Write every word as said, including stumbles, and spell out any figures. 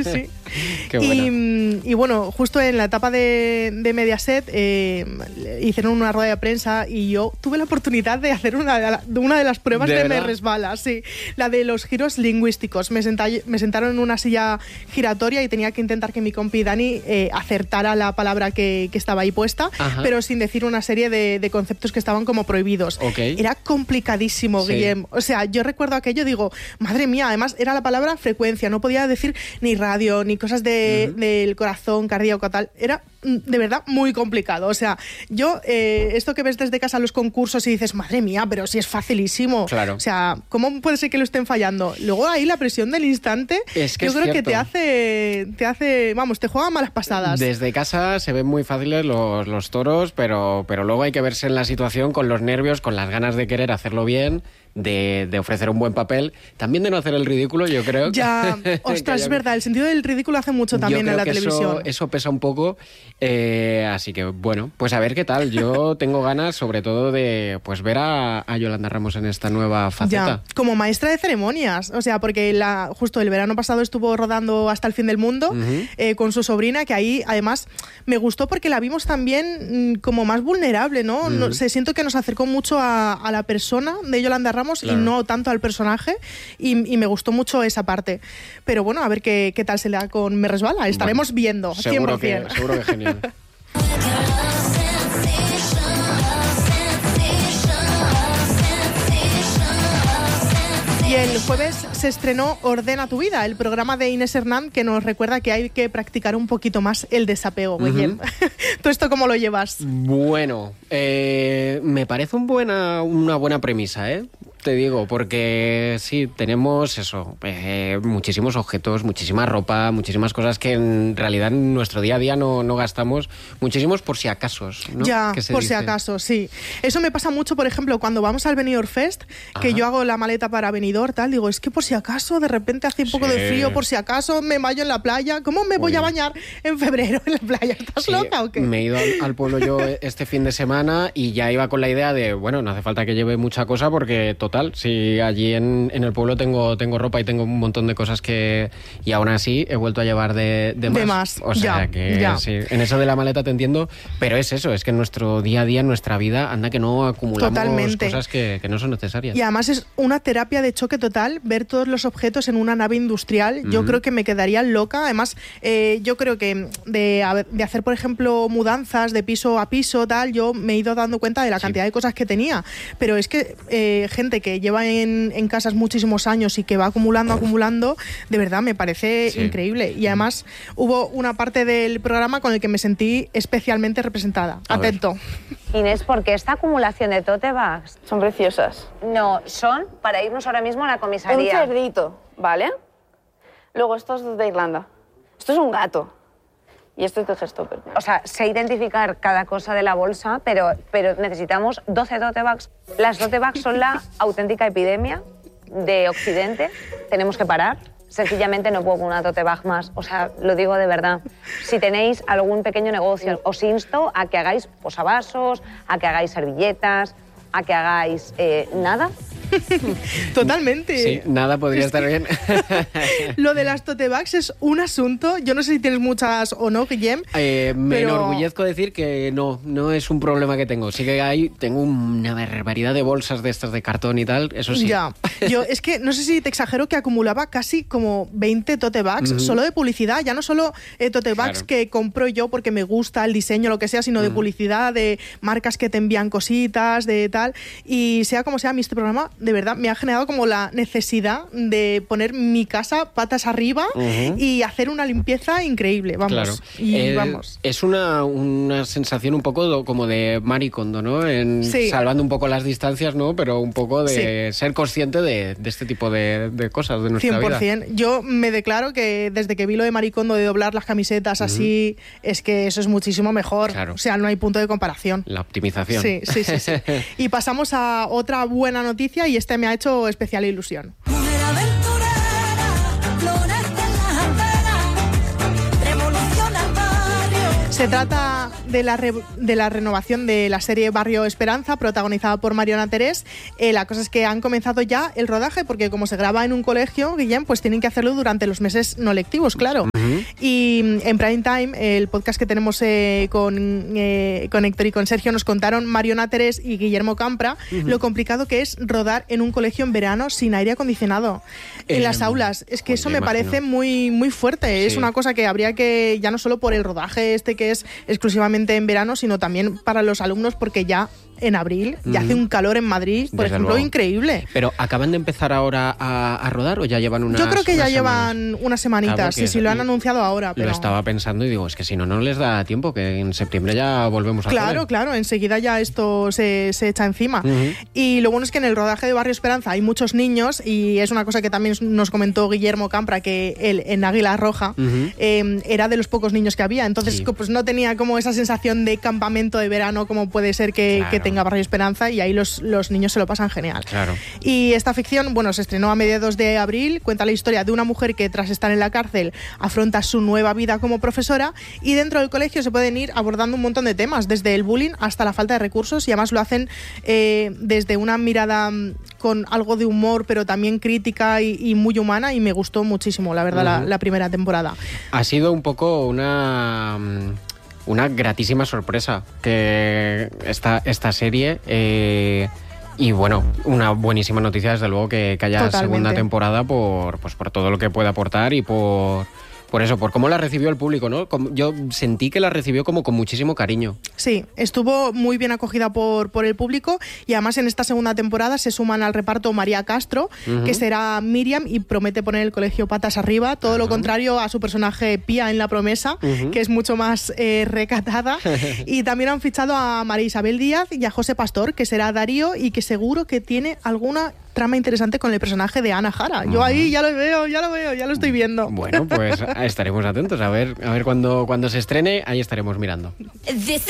sí, sí. Qué bueno. Y, y bueno, justo en la etapa de, de Mediaset eh, hicieron una rueda de prensa y yo tuve la oportunidad de hacer una de, la, de, una de las pruebas ¿De de, verdad? Me Resbala, sí. La de los giros lingüísticos. Me, senta, me sentaron en una silla giratoria y tenía que intentar que mi compi Dani eh, acertara la palabra que, que estaba ahí puesta, Ajá. pero sin decir una serie de, de conceptos que estaban como prohibidos. Okay. Era complicadísimo, Sí. Guillem. O sea, yo recuerdo aquello, digo, madre mía, además era la palabra frecuencia, no podía decir ni radio, ni cosas de, uh-huh. del corazón, cardíaco, tal. Era de verdad muy complicado. O sea, yo, eh, esto que ves desde casa los concursos y dices, madre mía, pero si es facilísimo. Claro. O sea, ¿cómo puede ser que lo estén fallando? Luego ahí la presión del instante, es que yo es creo cierto. que te hace, te hace, vamos, te juega malas pasadas. Desde casa se ven muy fáciles los, los toros, pero, pero luego hay que verse en la situación con los nervios, con las ganas de querer hacerlo bien, de, de ofrecer un buen papel, también de no hacer el ridículo, yo creo. Ya, ostras, es verdad, el sentido del ridículo hace mucho también en la que televisión. Eso, eso pesa un poco, eh, así que bueno, pues a ver qué tal. Yo tengo ganas sobre todo de pues ver a, a Yolanda Ramos en esta nueva faceta. Ya, como maestra de ceremonias, o sea, porque la, justo el verano pasado estuvo rodando Hasta el fin del mundo uh-huh. eh, con su sobrina, que ahí además me gustó porque la vimos también como más vulnerable, ¿no? Uh-huh. no se siento que nos acercó mucho a, a la persona de Yolanda Ramos, claro. y no tanto al personaje, y, y me gustó mucho esa parte. Pero bueno, a ver qué, qué tal se le da con Me Resbala. Estaremos bueno, viendo, seguro cien por ciento. Que, seguro que genial. Y el jueves se estrenó Ordena tu vida, el programa de Inés Hernán que nos recuerda que hay que practicar un poquito más el desapego, Guillem. Uh-huh. ¿Tú esto cómo lo llevas? Bueno, eh, me parece un buena, una buena premisa, ¿eh? Te digo, porque sí, tenemos eso, eh, muchísimos objetos, muchísima ropa, muchísimas cosas que en realidad en nuestro día a día no, no gastamos, muchísimos por si acaso, ¿no? Ya, por dice? si acaso, sí. Eso me pasa mucho, por ejemplo, cuando vamos al Benidorm Fest, que Ajá. yo hago la maleta para Benidorm, tal, digo, es que por si acaso, de repente hace un poco sí. de frío, por si acaso me baño en la playa, ¿cómo me voy Uy. a bañar en febrero en la playa? ¿Estás sí, loca o qué? Me he ido al, al pueblo yo este fin de semana y ya iba con la idea de, bueno, no hace falta que lleve mucha cosa porque, total, si allí en, en el pueblo tengo, tengo ropa y tengo un montón de cosas que... Y aún así he vuelto a llevar de, de más. De más, O sea ya, que ya. sí, en eso de la maleta te entiendo, pero es eso, es que en nuestro día a día, en nuestra vida, anda que no acumulamos Totalmente. cosas que, que no son necesarias. Y además es una terapia de choque total ver todos los objetos en una nave industrial. Yo uh-huh. creo que me quedaría loca. Además, eh, yo creo que de, de hacer, por ejemplo, mudanzas de piso a piso, tal, yo me he ido dando cuenta de la cantidad sí. de cosas que tenía. Pero es que eh, gente que lleva en En, casas muchísimos años y que va acumulando, acumulando, de verdad me parece sí. increíble. Y además hubo una parte del programa con el que me sentí especialmente representada. A Atento. Ver. Inés, ¿por qué esta acumulación de tote bags? Son preciosas. No, son para irnos ahora mismo a la comisaría. Un cerdito, ¿vale? Luego esto es de Irlanda. Esto es un gato. Y esto es de Gestopper. O sea, sé identificar cada cosa de la bolsa, pero, pero necesitamos doce tote bags. Las tote bags son la auténtica epidemia de Occidente. Tenemos que parar. Sencillamente no puedo con una tote bag más. O sea, lo digo de verdad. Si tenéis algún pequeño negocio, os insto a que hagáis posavasos, a que hagáis servilletas, a que hagáis eh, nada. Totalmente. Sí, nada podría estar bien. Lo de las tote bags es un asunto, yo no sé si tienes muchas o no, Guillem. Eh, me pero... enorgullezco decir que no, no es un problema que tengo. Sí que hay, tengo una barbaridad de bolsas de estas de cartón y tal, eso sí. Ya, yo es que no sé si te exagero que acumulaba casi como veinte tote bags, uh-huh. solo de publicidad, ya no solo eh, tote bags claro. que compro yo porque me gusta el diseño, lo que sea, sino uh-huh. de publicidad, de marcas que te envían cositas, de tal, y sea como sea, a mí este programa de verdad me ha generado como la necesidad de poner mi casa patas arriba uh-huh. y hacer una limpieza increíble, vamos. Claro. Y eh, vamos. Es una, una sensación un poco como de Marie Kondo, ¿no? En, sí. Salvando un poco las distancias, ¿no? Pero un poco de sí. ser consciente de, de este tipo de, de cosas de nuestra cien por ciento. vida. Yo me declaro que desde que vi lo de Marie Kondo de doblar las camisetas uh-huh. así, es que eso es muchísimo mejor. Claro. O sea, no hay punto de comparación. La optimización. Sí, sí, sí, sí. Y pasamos a otra buena noticia y este me ha hecho especial ilusión. Se trata de la, re, de la renovación de la serie Barrio Esperanza, protagonizada por Mariona Terés. Eh, la cosa es que han comenzado ya el rodaje, porque como se graba en un colegio, Guillem, pues tienen que hacerlo durante los meses no lectivos, claro. Y en Prime Time, el podcast que tenemos eh, con, eh, con Héctor y con Sergio, nos contaron Mariona Terés y Guillermo Campra uh-huh. lo complicado que es rodar en un colegio en verano sin aire acondicionado en eh, las aulas. Es que eso me imagino. parece muy, muy fuerte. Sí. Es una cosa que habría que, ya no solo por el rodaje este que es exclusivamente en verano, sino también para los alumnos, porque ya en abril ya mm. hace un calor en Madrid, por Desde ejemplo, luego. increíble. ¿Pero acaban de empezar ahora a, a rodar o ya llevan unas Yo creo que ya unas llevan semanas? unas semanitas, claro, sí, sí, lo han anunciado ahora. Pero... Lo estaba pensando y digo, es que si no, no les da tiempo, que en septiembre ya volvemos a Claro, joder. claro, enseguida ya esto se, se echa encima. Uh-huh. Y lo bueno es que en el rodaje de Barrio Esperanza hay muchos niños, y es una cosa que también nos comentó Guillermo Campra, que él en Águila Roja uh-huh. eh, era de los pocos niños que había, entonces sí. pues no tenía como esa sensación de campamento de verano como puede ser que, claro. que tenga Barrio Esperanza, y ahí los, los niños se lo pasan genial. Claro. Y esta ficción, bueno, se estrenó a mediados de abril, cuenta la historia de una mujer que tras estar en la cárcel afronta su nueva vida como profesora, y dentro del colegio se pueden ir abordando un montón de temas, desde el bullying hasta la falta de recursos, y además lo hacen eh, desde una mirada con algo de humor, pero también crítica y, y muy humana, y me gustó muchísimo, la verdad, uh-huh. la, la primera temporada. Ha sido un poco una... una gratísima sorpresa que esta, esta serie eh, y bueno, una buenísima noticia desde luego que, que haya Totalmente. segunda temporada por, pues por todo lo que puede aportar y por... Por eso, por cómo la recibió el público, ¿no? Como, yo sentí que la recibió como con muchísimo cariño. Sí, estuvo muy bien acogida por, por el público, y además en esta segunda temporada se suman al reparto María Castro, uh-huh. que será Miriam y promete poner el colegio patas arriba, todo uh-huh. lo contrario a su personaje Pía en La Promesa, uh-huh. que es mucho más eh, recatada. Y también han fichado a María Isabel Díaz y a José Pastor, que será Darío, y que seguro que tiene alguna trama interesante con el personaje de Ana Jara. Yo uh-huh. ahí ya lo veo, ya lo veo, ya lo estoy viendo. Bueno, pues estaremos atentos a ver, a ver cuando, cuando se estrene, ahí estaremos mirando.